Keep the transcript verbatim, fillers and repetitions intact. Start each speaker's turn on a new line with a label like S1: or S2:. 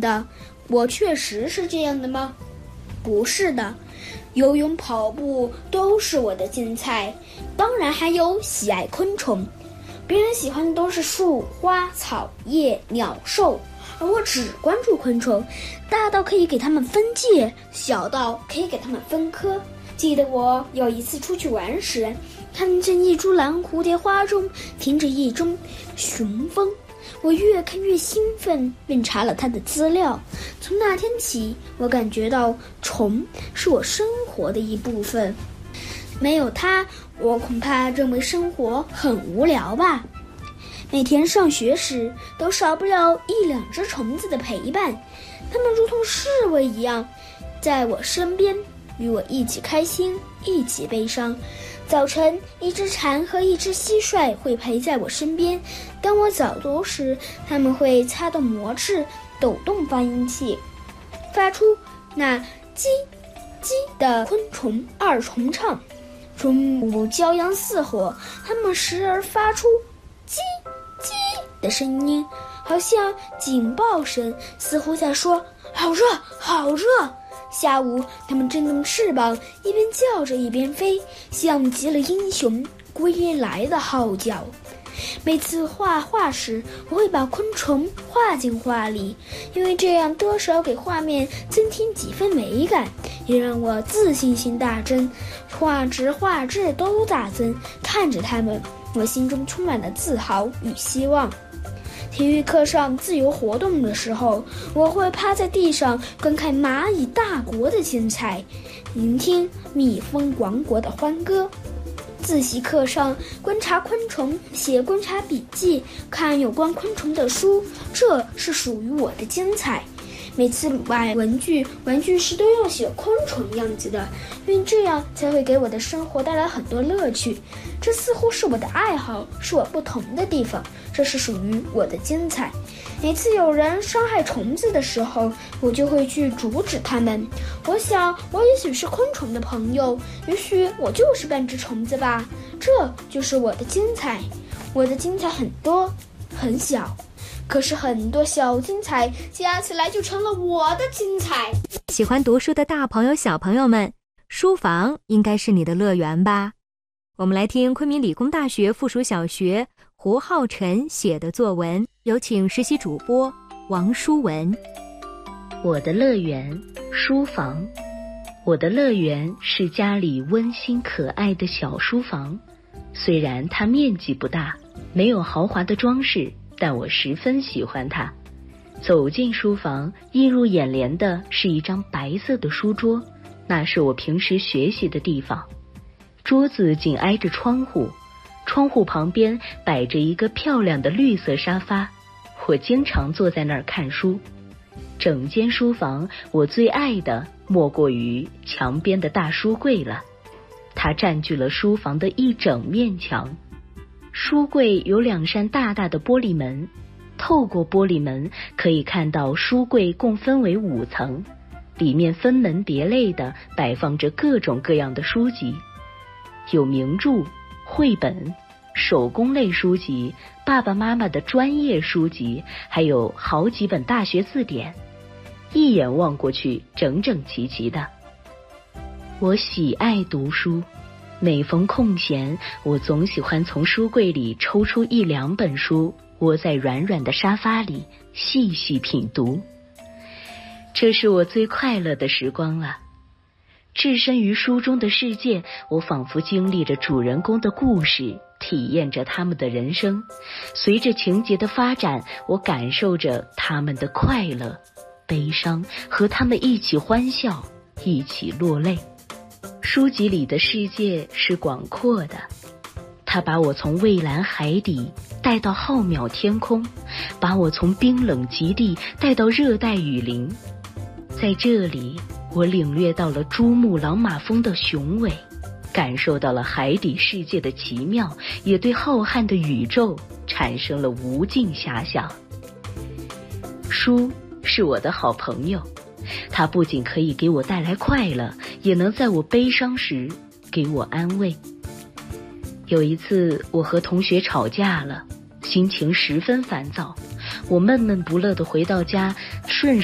S1: 得我确实是这样的吗？不是的，游泳、跑步都是我的精彩，当然还有喜爱昆虫。别人喜欢的都是树、花、草、叶、鸟、兽，而我只关注昆虫，大到可以给它们分界，小到可以给它们分科。记得我有一次出去玩时，看见一株蓝蝴蝶花中停着一只雄蜂，我越看越兴奋，便查了它的资料。从那天起，我感觉到虫是我生活的一部分，没有它，我恐怕认为生活很无聊吧。每天上学时，都少不了一两只虫子的陪伴，它们如同侍卫一样，在我身边，与我一起开心，一起悲伤。早晨，一只蝉和一只蟋蟀会陪在我身边。当我早读时，它们会擦动膜翅，抖动发音器，发出那叽叽的昆虫二重唱。中午骄阳似火，它们时而发出叽叽的声音，好像警报声，似乎在说好热好热。下午，它们振动翅膀，一边叫着一边飞，像极了英雄归来的号角。每次画画时，我会把昆虫画进画里，因为这样多少给画面增添几分美感，也让我自信心大增，画质画质都大增。看着它们，我心中充满了自豪与希望。体育课上自由活动的时候，我会趴在地上观看蚂蚁大国的精彩，聆听蜜蜂王国的欢歌。自习课上观察昆虫，写观察笔记，看有关昆虫的书，这是属于我的精彩。每次买文具，玩具时都要写昆虫样子的，因为这样才会给我的生活带来很多乐趣。这似乎是我的爱好，是我不同的地方，这是属于我的精彩。每次有人伤害虫子的时候，我就会去阻止他们。我想，我也许是昆虫的朋友，也许我就是半只虫子吧。这就是我的精彩。我的精彩很多，很小。可是很多小精彩加起来就成了我的精彩。
S2: 喜欢读书的大朋友小朋友们，书房应该是你的乐园吧？我们来听昆明理工大学附属小学胡浩辰写的作文，有请实习主播王淑文。
S3: 我的乐园，书房。我的乐园是家里温馨可爱的小书房，虽然它面积不大，没有豪华的装饰，但我十分喜欢它。走进书房，映入眼帘的是一张白色的书桌，那是我平时学习的地方。桌子紧挨着窗户，窗户旁边摆着一个漂亮的绿色沙发，我经常坐在那儿看书。整间书房，我最爱的莫过于墙边的大书柜了，它占据了书房的一整面墙。书柜有两扇大大的玻璃门，透过玻璃门可以看到书柜共分为五层，里面分门别类地摆放着各种各样的书籍，有名著、绘本、手工类书籍、爸爸妈妈的专业书籍，还有好几本大学字典，一眼望过去整整齐齐的。我喜爱读书，每逢空闲，我总喜欢从书柜里抽出一两本书，窝在软软的沙发里细细品读。这是我最快乐的时光了。置身于书中的世界，我仿佛经历着主人公的故事，体验着他们的人生。随着情节的发展，我感受着他们的快乐、悲伤，和他们一起欢笑，一起落泪。书籍里的世界是广阔的，它把我从蔚蓝海底带到浩渺天空，把我从冰冷极地带到热带雨林。在这里，我领略到了珠穆朗玛峰的雄伟，感受到了海底世界的奇妙，也对浩瀚的宇宙产生了无尽遐想。书是我的好朋友，它不仅可以给我带来快乐，也能在我悲伤时给我安慰。有一次，我和同学吵架了，心情十分烦躁，我闷闷不乐地回到家，顺